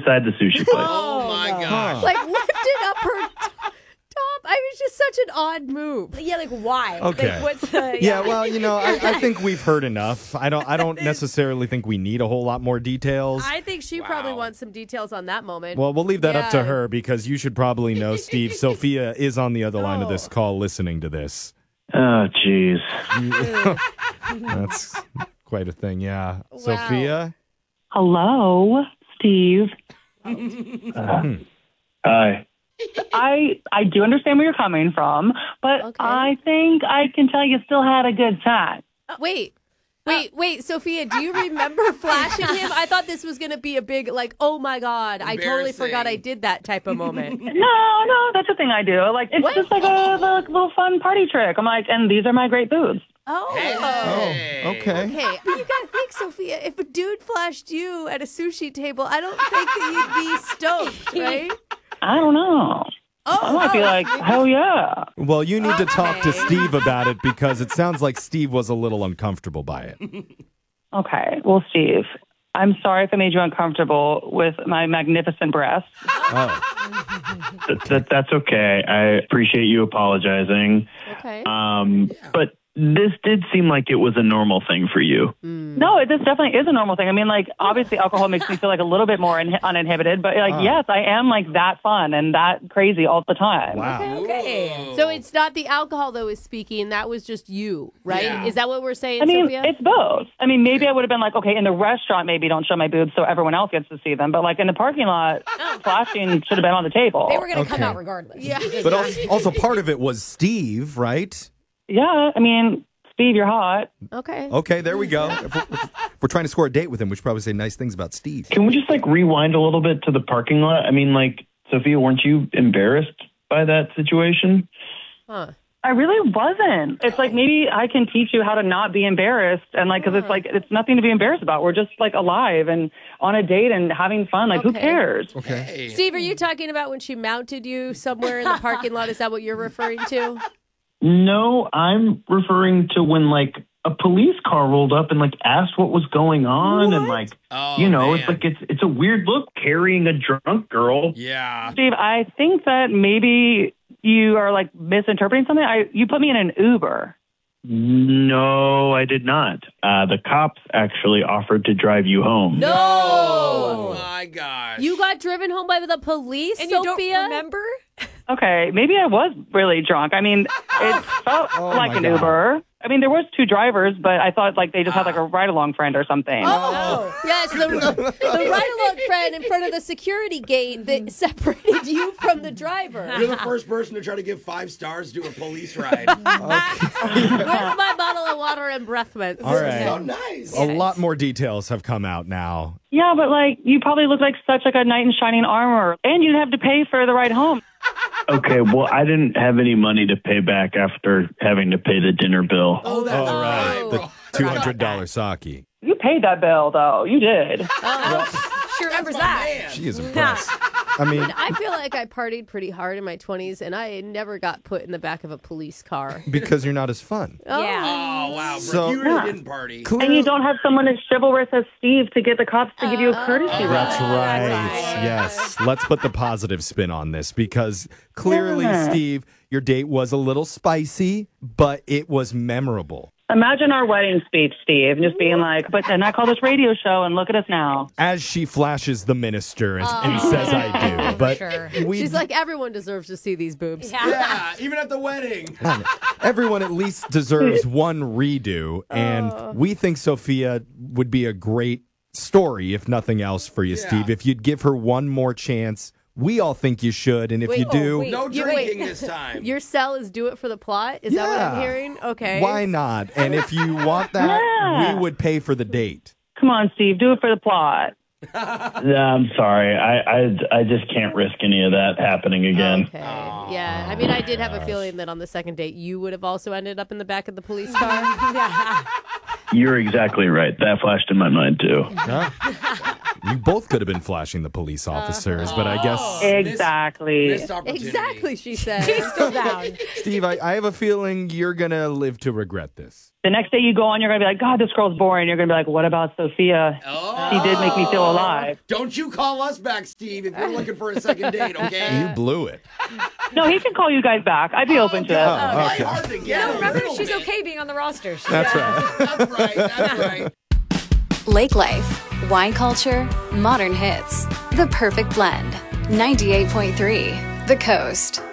inside the sushi place. Oh my gosh. Like lifted up her top. I was just such an odd move. Yeah, like why? Okay. Like, what's the? Yeah, well, I think we've heard enough. I don't necessarily think we need a whole lot more details. I think she probably wants some details on that moment. Well, we'll leave that up to Yeah. her because you should probably know, Steve. Sophia is on the other line of this call listening to this. Oh, jeez. That's quite a thing, yeah. Wow. Sophia? Hello, Steve. Hi. I do understand where you're coming from, but Okay. I think I can tell you still had a good time. Wait, Sophia, do you remember flashing him? I thought this was going to be a big, like, oh my God, I totally forgot I did that type of moment. No, that's a thing I do. Like, it's just like a little fun party trick. I'm like, and these are my great boobs. Okay. Okay, but you gotta think, Sophia, if a dude flashed you at a sushi table, I don't think that you'd be stoked, right? I don't know. I might be like, hell yeah. Well, you need to talk to Steve about it because it sounds like Steve was a little uncomfortable by it. Okay, well, Steve, I'm sorry if I made you uncomfortable with my magnificent breasts. That's okay. I appreciate you apologizing. Okay. But this did seem like it was a normal thing for you. No, this definitely is a normal thing. I mean, like, obviously alcohol makes me feel like a little bit more uninhibited, but like, yes, I am like that fun and that crazy all the time. Wow. Okay. So it's not the alcohol that was speaking, that was just you, right? Yeah. Is that what we're saying, I mean, Sophia? it's both. I mean, maybe I would have been like, okay, in the restaurant, maybe don't show my boobs so everyone else gets to see them. But like in the parking lot, flashing should have been on the table. They were going to come Okay. out regardless. Yeah. But also part of it was Steve, right? Yeah, I mean, Steve, you're hot. Okay. Okay, there we go. If we're trying to score a date with him, we should probably say nice things about Steve. Can we just like rewind a little bit to the parking lot? I mean, like, Sophia, weren't you embarrassed by that situation? Huh. I really wasn't. It's like maybe I can teach you how to not be embarrassed, and like because it's like it's nothing to be embarrassed about. We're just like alive and on a date and having fun. Like who Okay. cares? Okay. Steve, are you talking about when she mounted you somewhere in the parking lot? Is that what you're referring to? No, I'm referring to when like a police car rolled up and like asked what was going on and like Oh, it's man. like it's a weird look carrying a drunk girl. Yeah. Steve, I think that maybe you are like misinterpreting something. You put me in an Uber. No, I did not. The cops actually offered to drive you home. Oh my gosh. You got driven home by the police, And you Sophia? don't remember? Okay, maybe I was really drunk. I mean, it felt like my an God. Uber. I mean, there was two drivers, but I thought like they just had like a ride-along friend or something. Oh, yes, the ride-along friend in front of the security gate that separated you from the driver. You're the first person to try to give 5 stars to a police ride. Where's my bottle of water and breath mints? All right. So nice. A lot more details have come out now. Yeah, but like you probably look like such like a knight in shining armor, and you didn't have to pay for the ride home. Okay, well, I didn't have any money to pay back after having to pay the dinner bill. Oh, that's All right. right. The $200 sake. You paid that bill though. You did. She remembers that. Man. She is impressed. I mean, I feel like I partied pretty hard in my 20s, and I never got put in the back of a police car. because you're not as fun. Yeah. Oh, wow. Brooke, So- you really didn't party. And you don't have someone as chivalrous as Steve to get the cops to give you a courtesy ride. That's right. Yes. Let's put the positive spin on this because clearly, Steve, your date was a little spicy, but it was memorable. Imagine our wedding speech, Steve, just being like, but then I call this radio show and look at us now. As she flashes the minister and says, I do. But Sure. She's like, everyone deserves to see these boobs. Yeah, even at the wedding. everyone at least deserves one redo. And we think Sophia would be a great story, if nothing else, for you, Steve. If you'd give her one more chance, we all think you should. And if you do, No drinking this time. Your cell is do it for the plot? Is that what I'm Yeah. hearing? Okay. why not? And if you want that, Yeah. we would pay for the date. Come on, Steve, do it for the plot. I'm sorry. I just can't risk any of that happening again. Okay. Yeah. I mean, I did have a feeling that on the second date, you would have also ended up in the back of the police car. You're exactly right. That flashed in my mind too. You both could have been flashing the police officers, but I guess... Exactly. Missed opportunity. Exactly, she said. She's still down. Steve, I have a feeling you're going to live to regret this. The next day you go on, you're going to be like, God, this girl's boring. You're going to be like, what about Sophia? Oh. She did make me feel alive. Don't you call us back, Steve, if you're looking for a second date, okay? You blew it. No, he can call you guys back. I'd be open to it. Very hard to get. No, remember, Little she's bit. okay being on the roster. That's right. That's right. That's right. Lake Life, wine culture, modern hits. The perfect blend. 98.3 The Coast.